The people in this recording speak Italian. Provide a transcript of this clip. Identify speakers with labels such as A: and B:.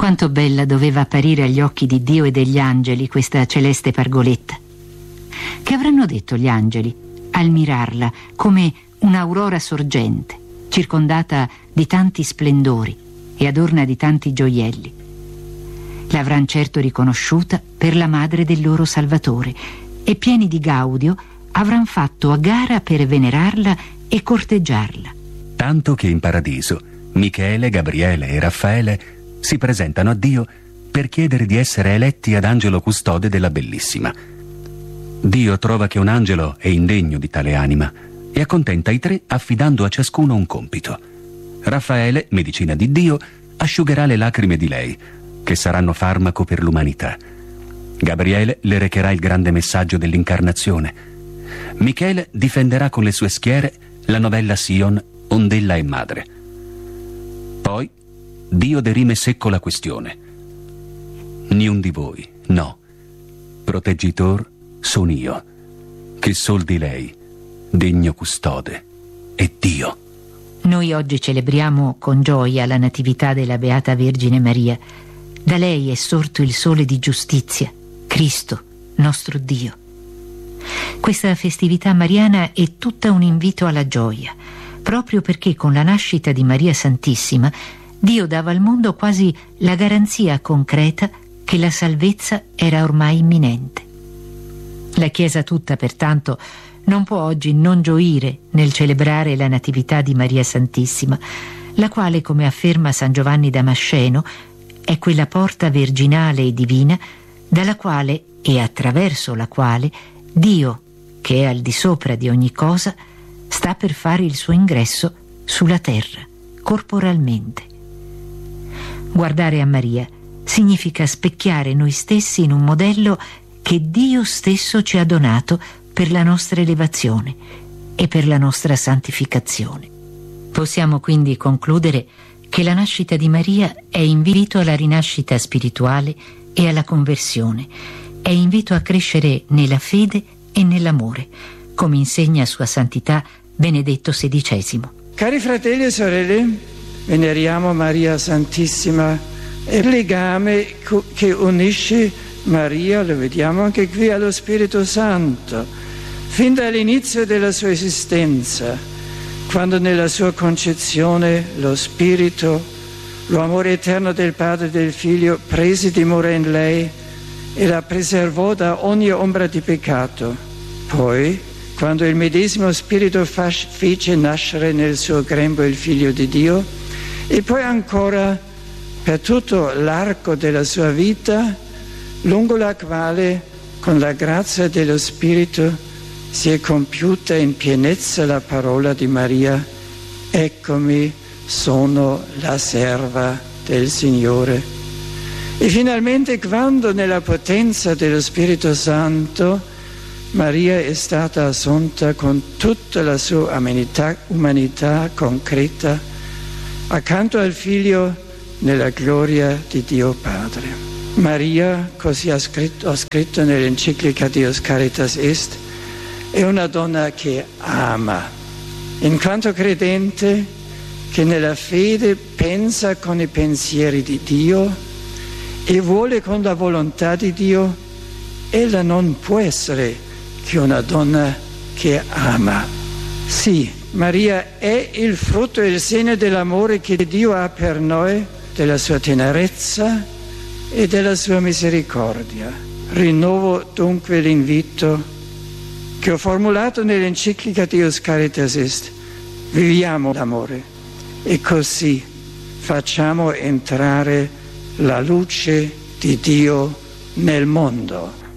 A: Quanto bella doveva apparire agli occhi di Dio e degli angeli questa celeste pargoletta. Che avranno detto gli angeli al mirarla come un'aurora sorgente, circondata di tanti splendori e adorna di tanti gioielli? L'avran certo riconosciuta per la madre del loro Salvatore e pieni di gaudio avran fatto a gara per venerarla e corteggiarla.
B: Tanto che in paradiso Michele, Gabriele e Raffaele si presentano a Dio per chiedere di essere eletti ad angelo custode della Bellissima. Dio trova che un angelo è indegno di tale anima e accontenta i tre affidando a ciascuno un compito. Raffaele, medicina di Dio, asciugherà le lacrime di lei, che saranno farmaco per l'umanità. Gabriele le recherà il grande messaggio dell'incarnazione. Michele difenderà con le sue schiere la novella Sion, ondella e madre. Poi Dio derime secco la questione. Niun di voi, no. Proteggitor son io, che sol di lei, degno custode, è Dio.
A: Noi oggi celebriamo con gioia la natività della Beata Vergine Maria. Da lei è sorto il sole di giustizia, Cristo, nostro Dio. Questa festività mariana è tutta un invito alla gioia, proprio perché con la nascita di Maria Santissima Dio dava al mondo quasi la garanzia concreta che la salvezza era ormai imminente. La Chiesa tutta, pertanto, non può oggi non gioire nel celebrare la Natività di Maria Santissima, la quale, come afferma San Giovanni Damasceno, è quella porta virginale e divina dalla quale e attraverso la quale Dio, che è al di sopra di ogni cosa, sta per fare il suo ingresso sulla terra, corporalmente. Guardare a Maria significa specchiare noi stessi in un modello che Dio stesso ci ha donato per la nostra elevazione e per la nostra santificazione. Possiamo quindi concludere che la nascita di Maria è invito alla rinascita spirituale e alla conversione, è invito a crescere nella fede e nell'amore, come insegna Sua Santità Benedetto XVI.
C: Cari fratelli e sorelle, veneriamo Maria Santissima, è il legame che unisce Maria, lo vediamo anche qui, allo Spirito Santo, fin dall'inizio della sua esistenza, quando nella sua concezione lo Spirito, l'amore eterno del Padre e del Figlio prese dimora in lei e la preservò da ogni ombra di peccato. Poi, quando il medesimo Spirito fece nascere nel suo grembo il Figlio di Dio, e poi ancora per tutto l'arco della sua vita, lungo la quale, con la grazia dello Spirito, si è compiuta in pienezza la parola di Maria: eccomi, sono la serva del Signore. E finalmente, quando nella potenza dello Spirito Santo Maria è stata assunta con tutta la sua umanità concreta, accanto al Figlio nella gloria di Dio Padre. Maria, così ho scritto nell'enciclica Dios Caritas Est, è una donna che ama, in quanto credente, che nella fede pensa con i pensieri di Dio e vuole con la volontà di Dio. Ella non può essere che una donna che ama. Sì, Maria è il frutto e il segno dell'amore che Dio ha per noi, della sua tenerezza e della sua misericordia. Rinnovo dunque l'invito che ho formulato nell'enciclica Dios Caritas Est: viviamo l'amore e così facciamo entrare la luce di Dio nel mondo.